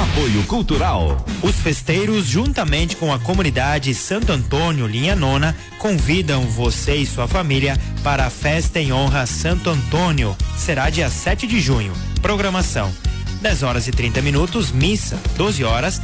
Apoio Cultural. Os festeiros, juntamente com a comunidade Santo Antônio Linha Nona, convidam você e sua família para a festa em honra a Santo Antônio. Será dia 7 de junho. Programação: 10h30, missa, 12 horas,